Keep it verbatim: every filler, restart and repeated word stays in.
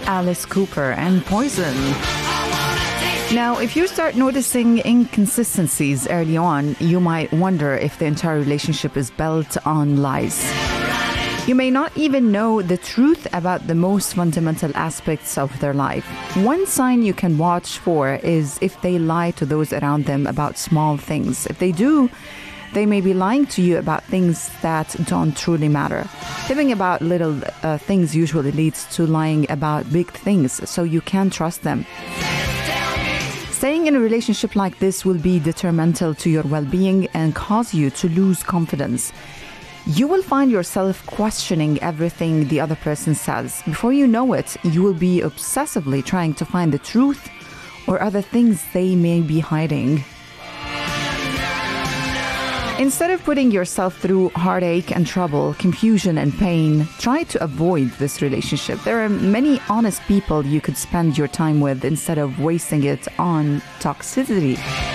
Alice Cooper and Poison. Now, if you start noticing inconsistencies early on, you might wonder if the entire relationship is built on lies. You may not even know the truth about the most fundamental aspects of their life. One sign you can watch for is if they lie to those around them about small things. If they do, they may be lying to you about things that don't truly matter. Living about little uh, things usually leads to lying about big things, so you can't trust them. Staying in a relationship like this will be detrimental to your well-being and cause you to lose confidence. You will find yourself questioning everything the other person says. Before you know it, you will be obsessively trying to find the truth or other things they may be hiding. Instead of putting yourself through heartache and trouble, confusion and pain, try to avoid this relationship. There are many honest people you could spend your time with instead of wasting it on toxicity.